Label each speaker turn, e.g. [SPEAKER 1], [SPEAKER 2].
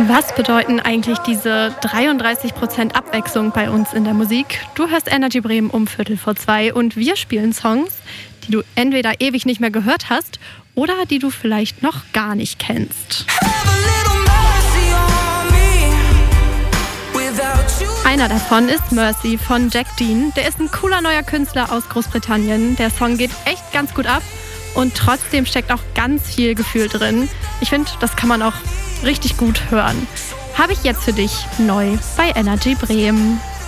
[SPEAKER 1] Was bedeuten eigentlich diese 33% Abwechslung bei uns in der Musik? Du hörst Energy Bremen um 1:15 und wir spielen Songs, die du entweder ewig nicht mehr gehört hast oder die du vielleicht noch gar nicht kennst. Einer davon ist Mercy von Jack Dean. Der ist ein cooler neuer Künstler aus Großbritannien. Der Song geht echt ganz gut ab und trotzdem steckt auch ganz viel Gefühl drin. Ich finde, das kann man auch richtig gut hören. Habe ich jetzt für dich neu bei Energy Bremen.